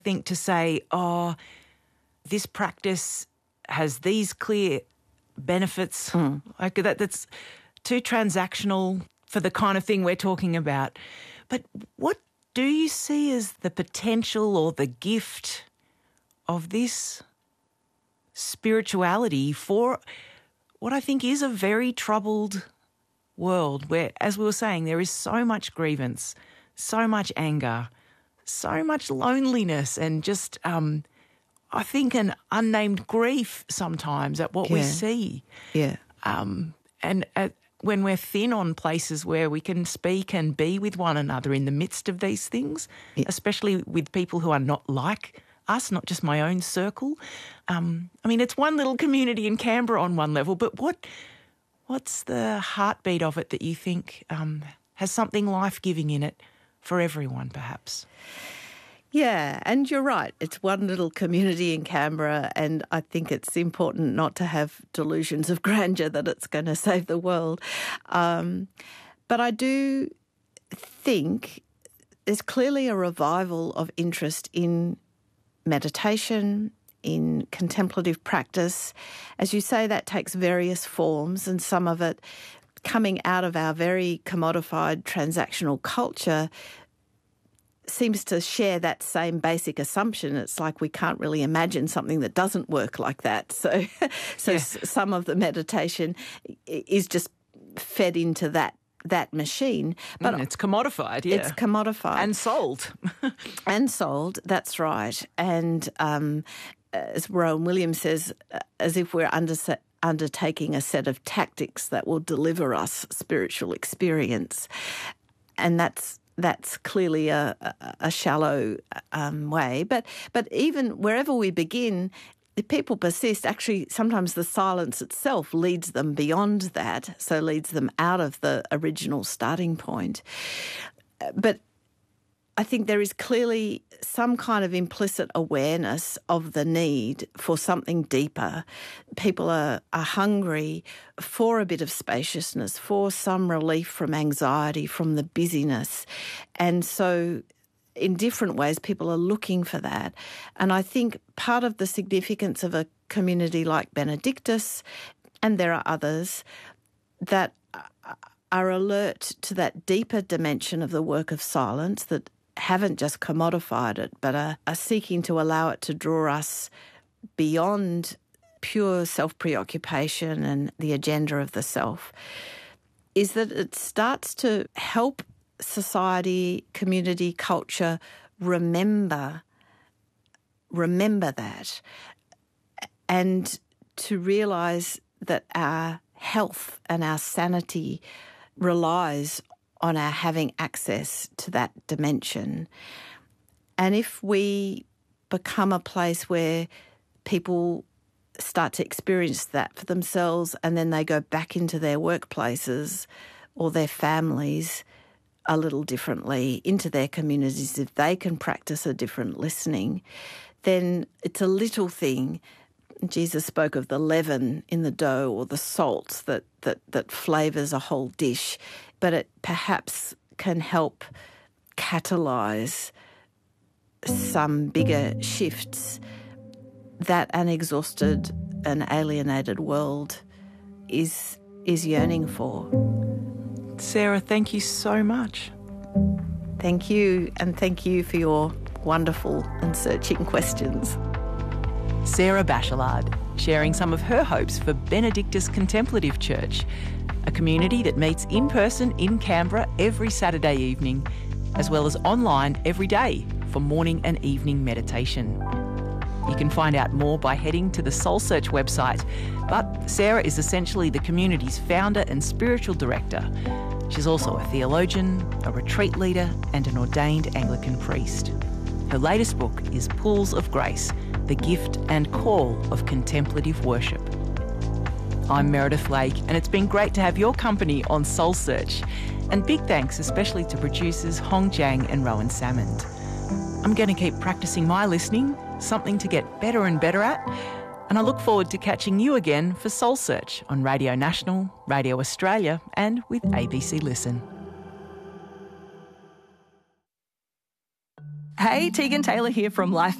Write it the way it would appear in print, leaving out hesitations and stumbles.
think to say, oh, this practice has these clear benefits, like that's too transactional for the kind of thing we're talking about. But what do you see as the potential or the gift of this spirituality for what I think is a very troubled world where, as we were saying, there is so much grievance, so much anger, so much loneliness and just, I think, an unnamed grief sometimes at what we see. Yeah. And when we're thin on places where we can speak and be with one another in the midst of these things, especially with people who are not like us, not just my own circle. I mean, it's one little community in Canberra on one level, but what's the heartbeat of it that you think has something life-giving in it for everyone, perhaps? Yeah, and you're right. It's one little community in Canberra, and I think it's important not to have delusions of grandeur that it's going to save the world. But I do think there's clearly a revival of interest in meditation, in contemplative practice. As you say, that takes various forms, and some of it coming out of our very commodified transactional culture seems to share that same basic assumption. It's like we can't really imagine something that doesn't work like that. So some of the meditation is just fed into that machine. But it's commodified, yeah. It's commodified. And sold. And sold, that's right. And as Rowan Williams says, as if we're undertaking a set of tactics that will deliver us spiritual experience. And that's clearly a shallow way. But even wherever we begin, if people persist, actually sometimes the silence itself leads them beyond that, so leads them out of the original starting point. But I think there is clearly some kind of implicit awareness of the need for something deeper. People are hungry for a bit of spaciousness, for some relief from anxiety, from the busyness. And so in different ways, people are looking for that. And I think part of the significance of a community like Benedictus, and there are others, that are alert to that deeper dimension of the work of silence, that haven't just commodified it, but are seeking to allow it to draw us beyond pure self-preoccupation and the agenda of the self, is that it starts to help society, community, culture remember that, and to realise that our health and our sanity relies on our having access to that dimension. And if we become a place where people start to experience that for themselves and then they go back into their workplaces or their families a little differently, into their communities, if they can practice a different listening, then it's a little thing. Jesus spoke of the leaven in the dough or the salt that flavours a whole dish, but it perhaps can help catalyse some bigger shifts that an exhausted and alienated world is yearning for. Sarah, thank you so much. Thank you, and thank you for your wonderful and searching questions. Sarah Bachelard, sharing some of her hopes for Benedictus Contemplative Church, a community that meets in person in Canberra every Saturday evening, as well as online every day for morning and evening meditation. You can find out more by heading to the Soul Search website, but Sarah is essentially the community's founder and spiritual director. She's also a theologian, a retreat leader, and an ordained Anglican priest. Her latest book is Pools of Grace, the gift and call of contemplative worship. I'm Meredith Lake, and it's been great to have your company on Soul Search. And big thanks especially to producers Hong Jiang and Rowan Salmond. I'm going to keep practicing my listening, something to get better and better at, and I look forward to catching you again for Soul Search on Radio National, Radio Australia, and with ABC Listen. Hey, Tegan Taylor here from Life